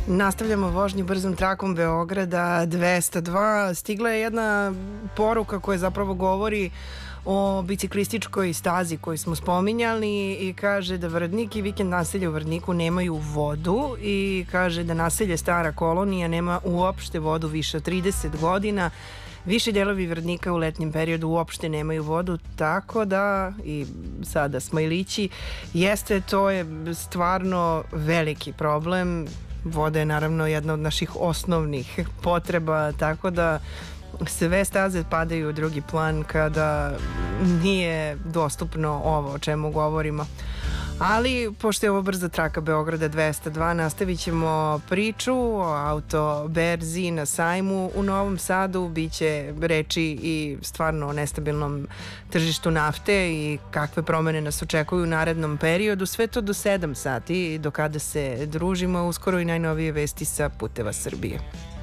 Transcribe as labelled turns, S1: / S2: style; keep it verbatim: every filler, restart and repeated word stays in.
S1: Nastavljamo vožnju brzom trakom Beograda dvesta dva. Stigla je jedna poruka koja zapravo govori o biciklističkoj stazi koju smo spominjali i kaže da Vrdnik i vikend naselje u Vrdniku nemaju vodu i kaže da naselje Stara Kolonija nema uopšte vodu više od trideset godina. Više delovi Vrdnika u letnjem periodu uopšte nemaju vodu, tako da i sada Smajlići jeste, to je stvarno veliki problem. Voda je naravno jedna od naših osnovnih potreba, tako da sve staze padaju u drugi plan kada nije dostupno ovo o čemu govorimo. Ali, pošto je ovo brza traka Beograda dvesta dva, nastavit ćemo priču o autoberzi na sajmu u Novom Sadu. Biće reči i stvarno o nestabilnom tržištu nafte i kakve promene nas očekuju u narednom periodu. Sve to do sedam sati, do kada se družimo. Uskoro i najnovije vesti sa puteva Srbije.